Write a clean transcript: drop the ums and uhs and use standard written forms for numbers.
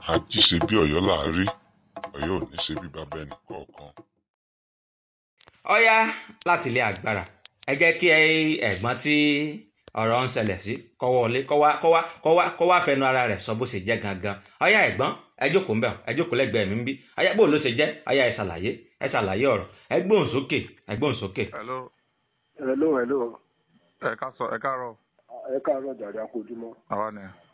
ají ṣe bí Ọ̀yọ́ là á rí, Ọ̀yọ́ ò ní ṣe bí bàbá ẹnì kọ̀ọ̀kan. ọ̀yá láti ilé agbára ẹ jẹ́ kí ẹ̀gbọ́n tí ọ̀rọ̀ ń ṣẹlẹ̀ sí kó wọlé kó wá fẹnu ara rẹ̀ sọ bó ṣe jẹ́ gangan. ọ̀yá ẹ̀gbọ́n ẹ jókòó ńbẹ̀ ẹ jókòó lẹ́gbẹ̀ẹ́ mi ń bí. ọ̀yá bó ló ṣe jẹ́ ọ̀yá ẹ ṣàlàyé ọ̀rọ̀ ẹ gbóhùn sókè. Hello. Hello. Ẹ káàárọ̀. Ẹ káàárọ̀ jàre, a kú ojúmọ́. Àwa ni.